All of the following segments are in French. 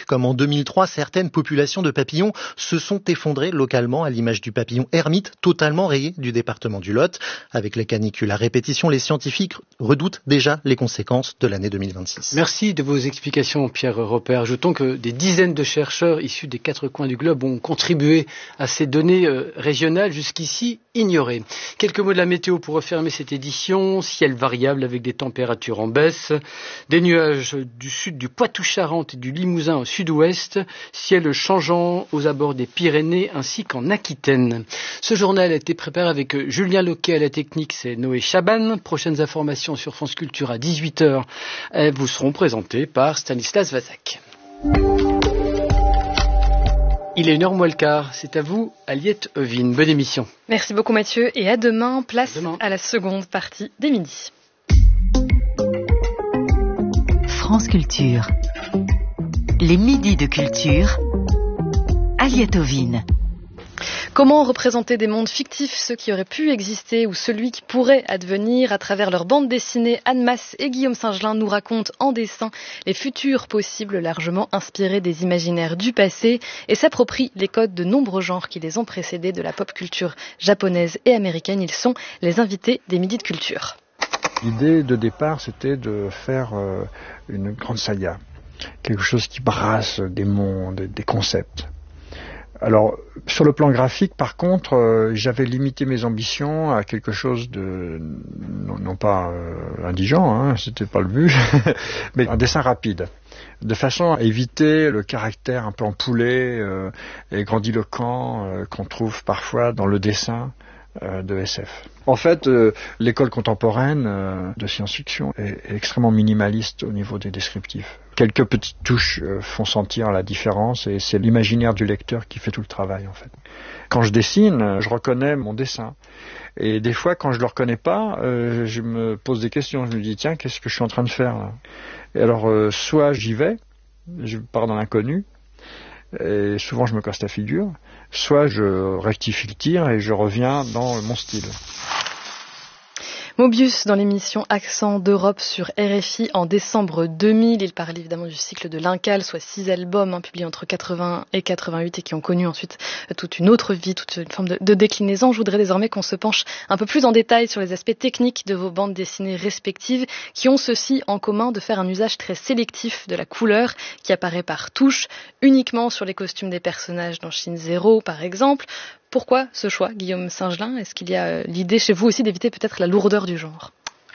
comme en 2003, certaines populations de papillons se sont effondrées localement, à l'image du papillon hermite, totalement rayé du département du Lot. Avec les canicules à répétition, les scientifiques redoutent déjà les conséquences de l'année 2026. Merci de vos explications, Pierre Robert. Ajoutons que des dizaines de chercheurs issus des 4 coins du globe ont contribué à ces données régionales jusqu'ici ignorées. Quelques mots de la météo pour refermer cette édition. Ciel variable avec des températures en baisse. Des nuages du sud du Poitou-Charentes et du Limousin au sud-ouest. Ciel changeant aux abords des Pyrénées ainsi qu'en Aquitaine. Ce journal a été préparé avec Julien Loquet à la technique, c'est Noé Chaban. Prochaines informations sur France Culture à 18h. Elles vous seront présentées par Stanislas Vazak. Il est 1h moins le quart. C'est à vous, Aliette Ovine. Bonne émission. Merci beaucoup Mathieu et à demain. Place à la seconde partie des midis. France Culture. Les midis de culture. Aliette Ovine. Comment représenter des mondes fictifs, ceux qui auraient pu exister ou celui qui pourrait advenir? À travers leur bande dessinée, Anne Masse et Guillaume Singelin nous racontent en dessin les futurs possibles largement inspirés des imaginaires du passé et s'approprient les codes de nombreux genres qui les ont précédés de la pop culture japonaise et américaine. Ils sont les invités des Midis de Culture. L'idée de départ, c'était de faire une grande saga, quelque chose qui brasse des mondes, des concepts. Alors, sur le plan graphique, par contre, j'avais limité mes ambitions à quelque chose de, non pas indigent, hein, c'était pas le but, mais un dessin rapide, de façon à éviter le caractère un peu empoulé et grandiloquent qu'on trouve parfois dans le dessin de SF. En fait, l'école contemporaine de science-fiction est extrêmement minimaliste au niveau des descriptifs. Quelques petites touches font sentir la différence et c'est l'imaginaire du lecteur qui fait tout le travail en fait. Quand je dessine, je reconnais mon dessin. Et des fois, quand je le reconnais pas, je me pose des questions. Je me dis, tiens, qu'est-ce que je suis en train de faire là? Et alors, soit j'y vais, je pars dans l'inconnu, et souvent je me casse la figure, soit je rectifie le tir et je reviens dans mon style. Mobius dans l'émission Accent d'Europe sur RFI en décembre 2000. Il parle évidemment du cycle de l'Incal, soit 6 albums publiés entre 80 et 88 et qui ont connu ensuite toute une autre vie, toute une forme de déclinaison. Je voudrais désormais qu'on se penche un peu plus en détail sur les aspects techniques de vos bandes dessinées respectives qui ont ceci en commun de faire un usage très sélectif de la couleur qui apparaît par touche, uniquement sur les costumes des personnages dans Shin Zero par exemple. Pourquoi ce choix, Guillaume Singelin? Est-ce qu'il y a l'idée chez vous aussi d'éviter peut-être la lourdeur du genre?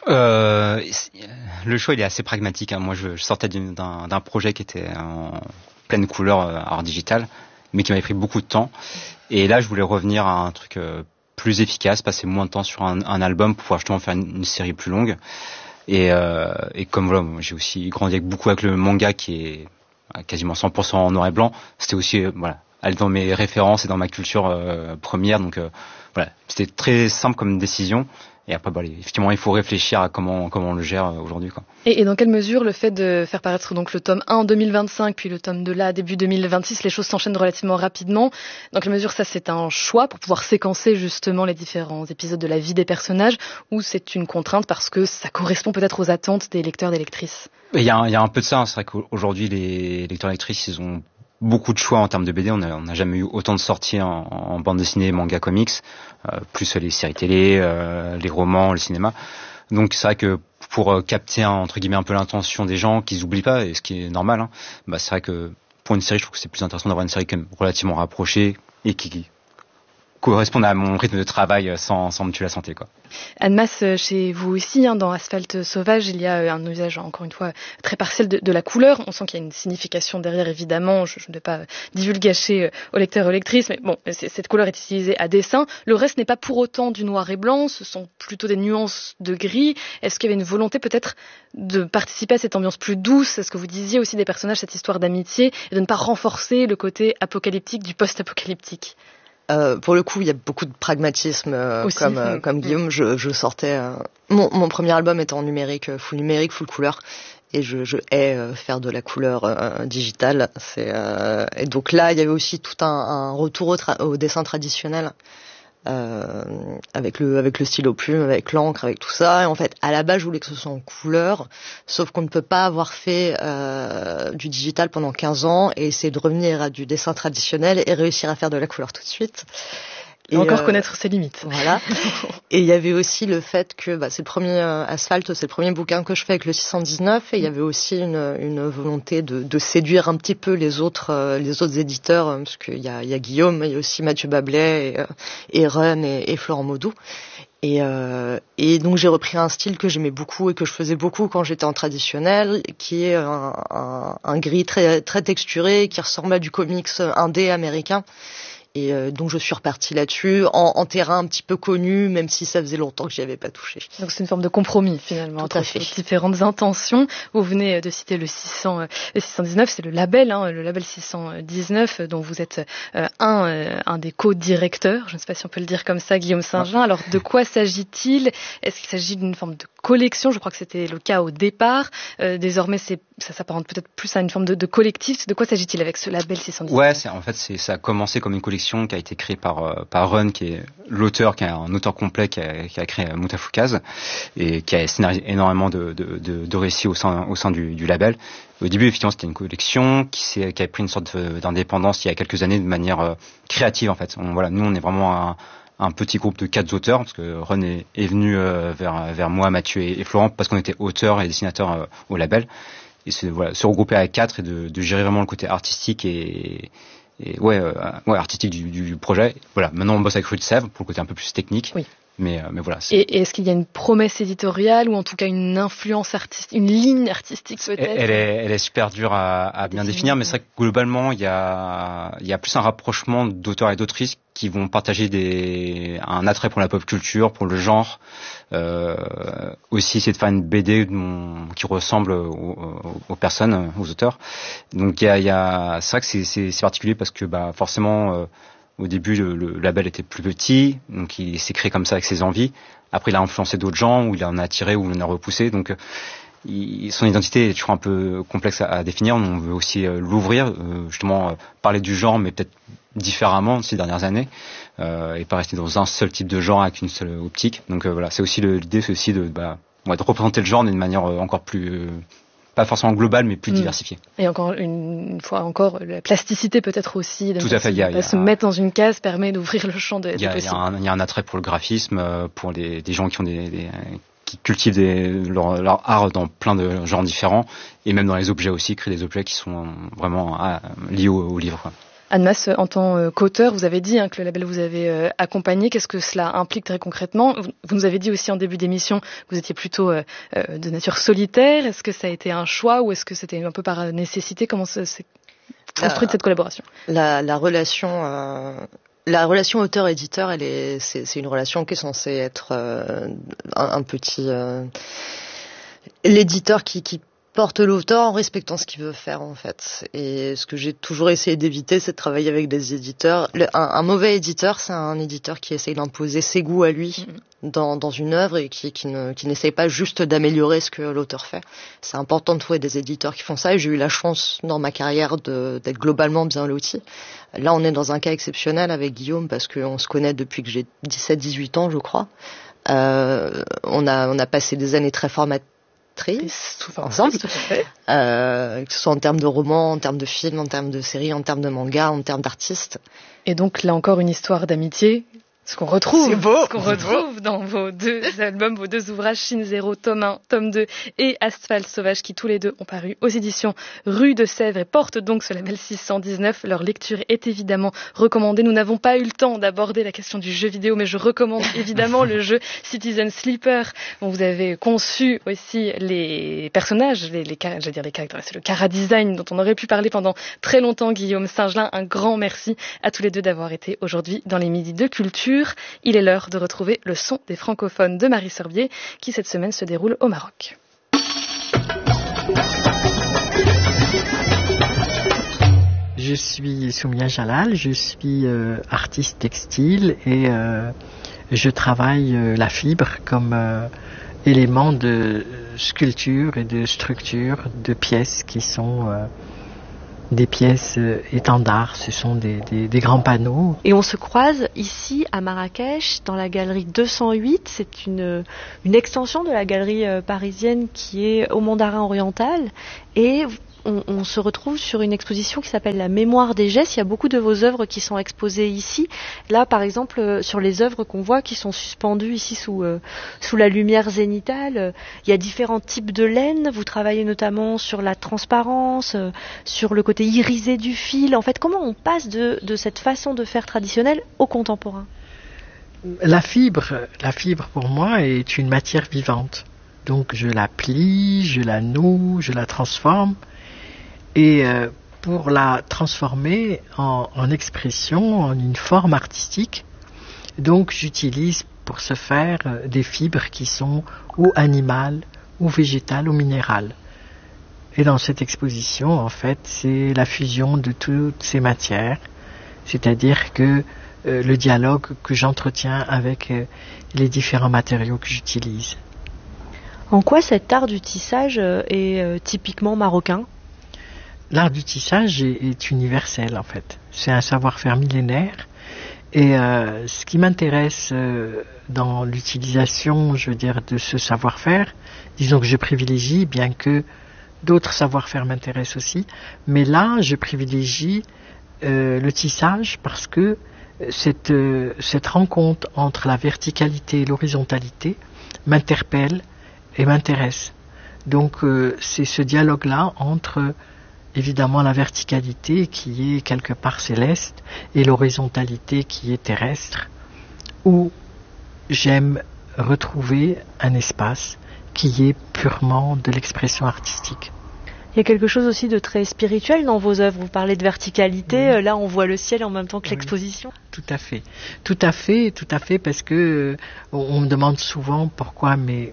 Le choix il est assez pragmatique. Hein. Moi je sortais d'un projet qui était en pleine couleur art digital, mais qui m'avait pris beaucoup de temps. Et là je voulais revenir à un truc plus efficace, passer moins de temps sur un album pour pouvoir justement faire une série plus longue. Et comme voilà, j'ai aussi grandi beaucoup avec le manga qui est quasiment 100% en noir et blanc. C'était aussi voilà, aller dans mes références et dans ma culture première. Donc voilà, c'était très simple comme décision. Et après, effectivement, il faut réfléchir à comment on le gère aujourd'hui, quoi. Et dans quelle mesure le fait de faire paraître donc le tome 1 en 2025, puis le tome 2 là, début 2026, les choses s'enchaînent relativement rapidement. Dans quelle mesure ça, c'est un choix pour pouvoir séquencer justement les différents épisodes de la vie des personnages, ou c'est une contrainte parce que ça correspond peut-être aux attentes des lecteurs, des lectrices? Il y a un peu de ça. Hein. C'est vrai qu'aujourd'hui, les lecteurs et lectrices, ils ont beaucoup de choix en termes de BD. On n'a jamais eu autant de sorties en bande dessinée, manga, comics, plus les séries télé, les romans, le cinéma. Donc c'est vrai que pour capter entre guillemets un peu l'intention des gens, qu'ils oublient pas, et ce qui est normal, hein, c'est vrai que pour une série, je trouve que c'est plus intéressant d'avoir une série quand même relativement rapprochée et qui correspondent à mon rythme de travail sans me tuer la santé, quoi. Anne Masse, chez vous aussi, dans Asphalte sauvage, il y a un usage, encore une fois, très partiel de la couleur. On sent qu'il y a une signification derrière, évidemment. Je ne vais pas divulgacher aux lecteurs et aux lectrices, mais bon, cette couleur est utilisée à dessein. Le reste n'est pas pour autant du noir et blanc, ce sont plutôt des nuances de gris. Est-ce qu'il y avait une volonté peut-être de participer à cette ambiance plus douce? Est-ce que vous disiez aussi des personnages, cette histoire d'amitié, et de ne pas renforcer le côté apocalyptique du post-apocalyptique? Pour le coup, il y a beaucoup de pragmatisme, comme Guillaume. Je sortais, mon premier album était en numérique, full couleur, et je hais faire de la couleur digitale. Et donc là, il y avait aussi tout un retour au dessin traditionnel, avec le stylo plume, avec l'encre, avec tout ça. Et en fait, à la base, je voulais que ce soit en couleur, sauf qu'on ne peut pas avoir fait du digital pendant 15 ans et essayer de revenir à du dessin traditionnel et réussir à faire de la couleur tout de suite. Et encore connaître ses limites. Voilà. Et il y avait aussi le fait que c'est le premier Asphalt, c'est le premier bouquin que je fais avec le 619, et il y avait aussi une volonté de séduire un petit peu les autres éditeurs, parce qu'il y a Guillaume, mais il y a aussi Mathieu Bablet et Run et Florent Maudou. Et donc j'ai repris un style que j'aimais beaucoup et que je faisais beaucoup quand j'étais en traditionnel, qui est un gris très très texturé, qui ressemble à du comics indé américain. Et donc je suis repartie là-dessus, en terrain un petit peu connu, même si ça faisait longtemps que j'y avais pas touché. Donc c'est une forme de compromis finalement entre différentes intentions. Vous venez de citer le 619, c'est le label 619 dont vous êtes un des co-directeurs, je ne sais pas si on peut le dire comme ça, Guillaume Saint-Gelin. Alors de quoi s'agit-il ? Est-ce qu'il s'agit d'une forme de collection ? Je crois que c'était le cas au départ. Désormais ça s'apparente peut-être plus à une forme de collectif. De quoi s'agit-il avec ce label 619 ? Ouais, ça a commencé comme une collection qui a été créée par Run, qui est l'auteur, qui est un auteur complet, qui a créé Moutafoukaz et qui a scénarisé énormément de récits au sein du label. Au début, effectivement, c'était une collection qui a pris une sorte d'indépendance il y a quelques années de manière créative, en fait. Nous, on est vraiment un petit groupe de 4 auteurs, parce que Run est venu vers moi, Mathieu et Florent, parce qu'on était auteurs et dessinateurs au label. Et se regrouper à 4 et de gérer vraiment le côté artistique artistique du projet. Voilà, maintenant on bosse avec Rue de Sèvres pour le côté un peu plus technique. Oui. Mais voilà. Et est-ce qu'il y a une promesse éditoriale ou en tout cas une influence artistique, une ligne artistique peut-être ? Elle est super dure à bien définir, mais c'est vrai que globalement il y a plus un rapprochement d'auteurs et d'autrices qui vont partager un attrait pour la pop culture, pour le genre. Aussi essayer de faire une BD qui ressemble aux personnes, aux auteurs. Donc c'est vrai que c'est particulier parce que forcément au début, le label était plus petit, donc il s'est créé comme ça avec ses envies. Après, il a influencé d'autres gens, ou il en a attiré, ou il en a repoussé. Donc, son identité est toujours un peu complexe à définir. On veut aussi l'ouvrir, justement parler du genre, mais peut-être différemment ces dernières années, et pas rester dans un seul type de genre avec une seule optique. Donc voilà, c'est aussi l'idée, c'est aussi de représenter le genre d'une manière encore plus pas forcément global, mais plus diversifié. Et encore une fois, la plasticité peut-être aussi. Tout à fait. Se mettre dans une case permet d'ouvrir le champ des possibles. Il y a un attrait pour le graphisme, pour des gens qui ont qui cultivent leur art dans plein de genres différents, et même dans les objets aussi, créer des objets qui sont vraiment liés au livre, quoi. Annemasse, en tant qu'auteur, vous avez dit que le label vous avez accompagné. Qu'est-ce que cela implique très concrètement ? Vous nous avez dit aussi en début d'émission que vous étiez plutôt de nature solitaire. Est-ce que ça a été un choix ou est-ce que c'était un peu par nécessité ? Comment s'est construite cette collaboration ? La relation auteur-éditeur, c'est une relation qui est censée être un petit... l'éditeur qui porte l'auteur en respectant ce qu'il veut faire, en fait. Et ce que j'ai toujours essayé d'éviter, c'est de travailler avec des éditeurs. Un mauvais éditeur, c'est un éditeur qui essaye d'imposer ses goûts à lui dans une œuvre et qui n'essaye pas juste d'améliorer ce que l'auteur fait. C'est important de trouver des éditeurs qui font ça, et j'ai eu la chance dans ma carrière d'être globalement bien loti. Là, on est dans un cas exceptionnel avec Guillaume parce qu'on se connaît depuis que j'ai 17-18 ans, je crois. On a passé des années très formatrices ensemble, que ce soit en termes de romans, en termes de films, en termes de séries, en termes de mangas, en termes d'artistes. Et donc là encore une histoire d'amitié, ce qu'on retrouve dans vos 2 albums, vos 2 ouvrages, Chine Zéro, tome 1, tome 2 et Asphalt Sauvage, qui tous les 2 ont paru aux éditions Rue de Sèvres et portent donc ce label 619. Leur lecture est évidemment recommandée. Nous n'avons pas eu le temps d'aborder la question du jeu vidéo, mais je recommande évidemment le jeu Citizen Sleeper, dont vous avez conçu aussi les personnages, les caractères, c'est le chara-design dont on aurait pu parler pendant très longtemps. Guillaume Saint-Gelin, un grand merci à tous les 2 d'avoir été aujourd'hui dans les Midis de Culture. Il est l'heure de retrouver le son des francophones de Marie Sorbier, qui cette semaine se déroule au Maroc. Je suis Soumia Jalal, je suis artiste textile et je travaille la fibre comme élément de sculpture et de structure de pièces qui sont des pièces étendards, ce sont des grands panneaux. Et on se croise ici à Marrakech dans la galerie 208, c'est une extension de la galerie parisienne qui est au Mandarin oriental, et on se retrouve sur une exposition qui s'appelle La mémoire des gestes. Il y a beaucoup de vos œuvres qui sont exposées ici. Là, par exemple, sur les œuvres qu'on voit qui sont suspendues ici sous la lumière zénitale, il y a différents types de laine. Vous travaillez notamment sur la transparence, sur le côté irisé du fil. En fait, comment on passe de cette façon de faire traditionnelle au contemporain ? La fibre pour moi est une matière vivante. Donc je la plie, je la noue, je la transforme. Et pour la transformer en expression, en une forme artistique, donc j'utilise pour ce faire des fibres qui sont ou animales, ou végétales, ou minérales. Et dans cette exposition, en fait, c'est la fusion de toutes ces matières, c'est-à-dire que le dialogue que j'entretiens avec les différents matériaux que j'utilise. En quoi cet art du tissage est typiquement marocain ? L'art du tissage est universel en fait. C'est un savoir-faire millénaire. Et ce qui m'intéresse dans l'utilisation, je veux dire, de ce savoir-faire, disons que je privilégie, bien que d'autres savoir-faire m'intéressent aussi, mais là, je privilégie le tissage parce que cette rencontre entre la verticalité et l'horizontalité m'interpelle et m'intéresse. Donc c'est ce dialogue-là entre évidemment la verticalité qui est quelque part céleste et l'horizontalité qui est terrestre, où j'aime retrouver un espace qui est purement de l'expression artistique. Il y a quelque chose aussi de très spirituel dans vos œuvres. Vous parlez de verticalité, là on voit le ciel en même temps que l'exposition. Tout à fait, parce que on me demande souvent pourquoi mes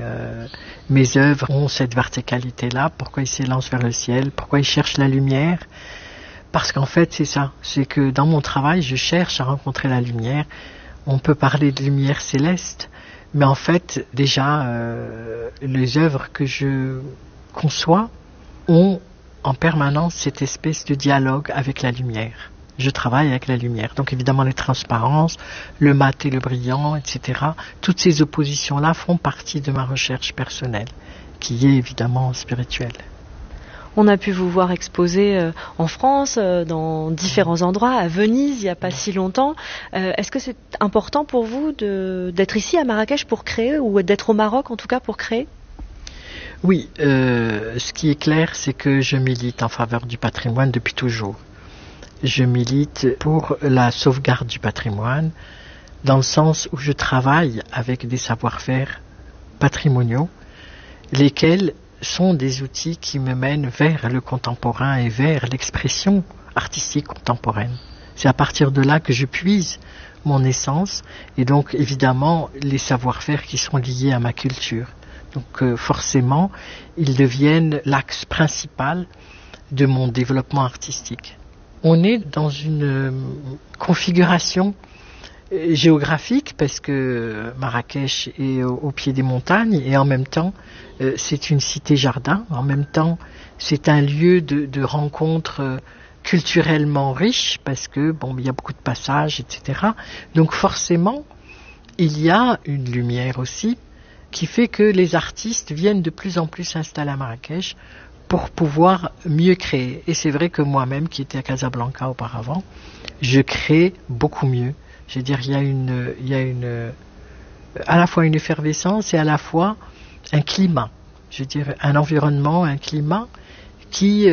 œuvres ont cette verticalité-là, pourquoi ils s'élancent vers le ciel, pourquoi ils cherchent la lumière. Parce qu'en fait c'est ça, c'est que dans mon travail je cherche à rencontrer la lumière. On peut parler de lumière céleste, mais en fait déjà les œuvres que je conçois ont en permanence cette espèce de dialogue avec la lumière. Je travaille avec la lumière. Donc évidemment les transparences, le mat et le brillant, etc. Toutes ces oppositions-là font partie de ma recherche personnelle, qui est évidemment spirituelle. On a pu vous voir exposer en France, dans différents endroits, à Venise, il n'y a pas si longtemps. Est-ce que c'est important pour vous d'être ici à Marrakech pour créer, ou d'être au Maroc en tout cas pour créer ? Oui, ce qui est clair, c'est que je milite en faveur du patrimoine depuis toujours. Je milite pour la sauvegarde du patrimoine, dans le sens où je travaille avec des savoir-faire patrimoniaux, lesquels sont des outils qui me mènent vers le contemporain et vers l'expression artistique contemporaine. C'est à partir de là que je puise mon essence, et donc évidemment les savoir-faire qui sont liés à ma culture. Donc forcément, ils deviennent l'axe principal de mon développement artistique. On est dans une configuration géographique parce que Marrakech est au pied des montagnes et en même temps c'est une cité-jardin, en même temps c'est un lieu de rencontre culturellement riche parce que il y a beaucoup de passages, etc. Donc forcément, il y a une lumière aussi qui fait que les artistes viennent de plus en plus s'installer à Marrakech pour pouvoir mieux créer. Et c'est vrai que moi-même, qui étais à Casablanca auparavant, je crée beaucoup mieux. Je veux dire, il y a à la fois une effervescence et à la fois un climat. Je veux dire, un environnement, un climat qui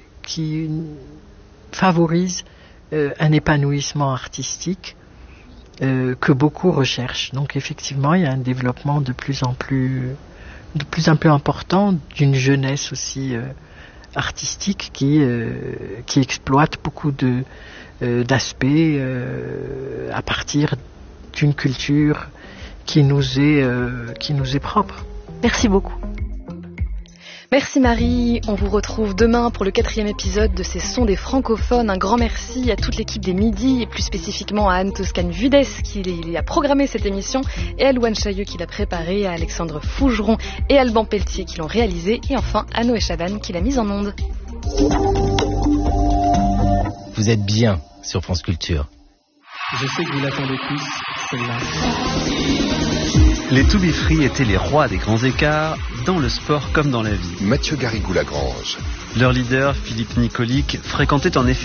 favorise un épanouissement artistique que beaucoup recherchent. Donc effectivement, il y a un développement de plus en plus important d'une jeunesse aussi artistique qui exploite beaucoup d'aspects à partir d'une culture qui nous est propre. Merci beaucoup. Merci Marie, on vous retrouve demain pour le 4e épisode de ces sons des francophones. Un grand merci à toute l'équipe des Midis et plus spécifiquement à Anne Toscane Vudes qui a programmé cette émission, et à Louane Chailleux qui l'a préparée, à Alexandre Fougeron et Alban Pelletier qui l'ont réalisé, et enfin à Noé Chaban qui l'a mise en onde. Vous êtes bien sur France Culture. Je sais que vous l'attendez tous, celle-là. Les To Be Free étaient les rois des grands écarts, dans le sport comme dans la vie. Mathieu Garrigou-Lagrange. Leur leader, Philippe Nicolic, fréquentait en effet